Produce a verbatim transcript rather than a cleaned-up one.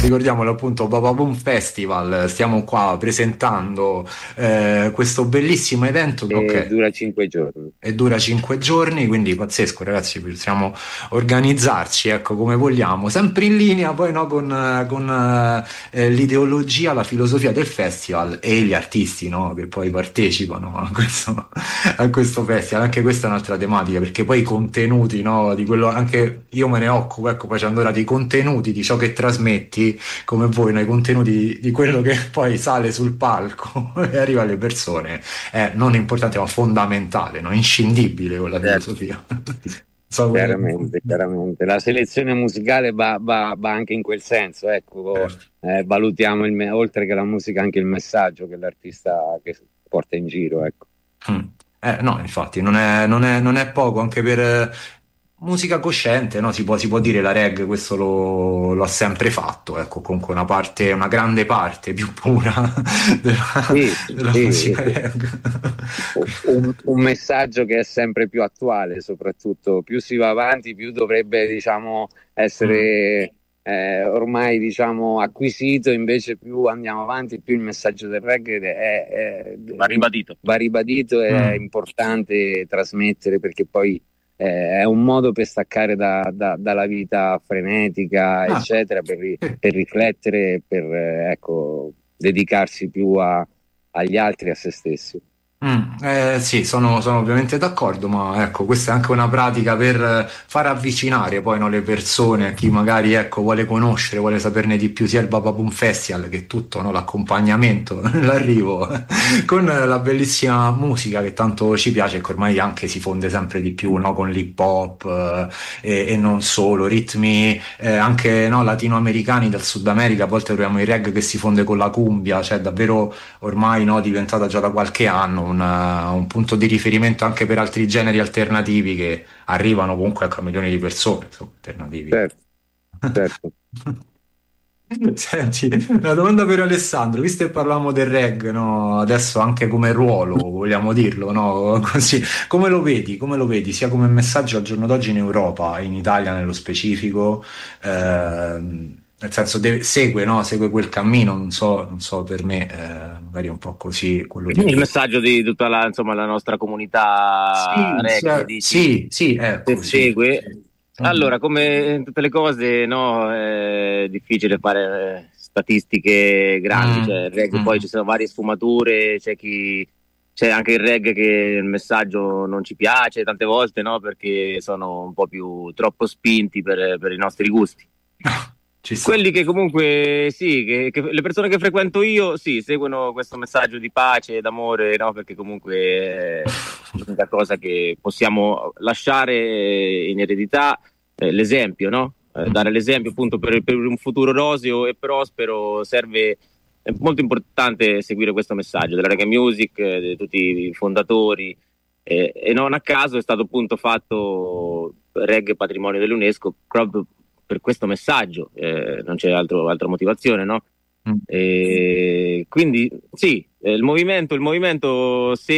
ricordiamolo appunto, Baba Boom Festival, stiamo qua presentando eh, questo bellissimo evento, E ok, dura cinque giorni. e dura cinque giorni, quindi pazzesco ragazzi, possiamo organizzarci, ecco, come vogliamo, sempre in linea poi no, con, eh, con eh, l'ideologia, la filosofia del festival e gli artisti no, che poi partecipano a questo, a questo festival. Anche questa è un'altra tematica, perché poi i contenuti, no, di quello, anche io me ne occupo, ecco, facendo ora dei contenuti, di ciò che trasmetti, come voi, nei contenuti di, di quello che poi sale sul palco e arriva alle persone, è non importante ma fondamentale, no? Inscindibile con la Certo, filosofia. So come... chiaramente, chiaramente. La selezione musicale va, va- va anche in quel senso, ecco, Certo. eh, valutiamo il me- oltre che la musica anche il messaggio che l'artista che porta in giro, ecco. Mm. Eh, no, infatti, non è, non è- non è poco, anche per eh, musica cosciente, no? Si può, si può dire la reggae, questo lo, lo ha sempre fatto, ecco, comunque una parte, una grande parte più pura della, Sì, della sì, musica reggae. un, un messaggio che è sempre più attuale, soprattutto più si va avanti, più dovrebbe, diciamo, Mm. essere eh, ormai, diciamo, acquisito, invece più andiamo avanti, più il messaggio del reggae è, è- Va ribadito. va ribadito e è Mm. importante trasmettere perché poi eh, è un modo per staccare da- da- dalla vita frenetica, Ah, eccetera, per, ri- sì. per riflettere, per eh, ecco, dedicarsi più a- agli altri e a se stessi. Mm, eh, sì, sono, sono ovviamente d'accordo, ma ecco, questa è anche una pratica per eh, far avvicinare poi no, le persone, a chi magari ecco, vuole conoscere, vuole saperne di più, sia il Bababum Festival che tutto, no, l'accompagnamento, l'arrivo, con la bellissima musica che tanto ci piace e che ormai anche si fonde sempre di più no, con l'hip hop eh, e, e non solo, ritmi eh, anche no, latinoamericani dal Sud America, a volte troviamo il reggae che si fonde con la cumbia, cioè davvero ormai no, diventata già da qualche anno un, uh, un punto di riferimento anche per altri generi alternativi che arrivano comunque ecco, a milioni di persone, insomma, alternativi. Certo, certo. Senti, una domanda per Alessandro, visto che parlavamo del reggae, no? Adesso anche come ruolo, vogliamo dirlo, no? Così, come lo vedi? Come lo vedi? Sia come messaggio al giorno d'oggi in Europa, in Italia nello specifico, ehm, nel senso deve- segue, no? Segue quel cammino, non so, non so per me, eh, magari è un po' così quello di Il più. messaggio di tutta la, insomma, la nostra comunità Sì, reggae, sì, dici, sì, sì, se ecco, sì. segue. Mm, Allora, come in tutte le cose, no, è difficile fare eh, statistiche grandi, mm, cioè il reggae poi mm. ci sono varie sfumature, c'è chi c'è anche il reggae che il messaggio non ci piace tante volte, no, perché sono un po' più troppo spinti per, per i nostri gusti. Ci sta. Quelli che comunque sì, che, che le persone che frequento io sì, seguono questo messaggio di pace e d'amore, no? Perché comunque è l'unica cosa che possiamo lasciare in eredità, eh, l'esempio, no? Eh, dare l'esempio appunto per, per un futuro roseo e prospero serve, è molto importante seguire questo messaggio della reggae music, eh, di tutti i fondatori, eh, e non a caso è stato appunto fatto reggae patrimonio dell'UNESCO proprio per questo messaggio, eh, non c'è altro- altra motivazione, no? Mm. E quindi sì, eh, il movimento, il movimento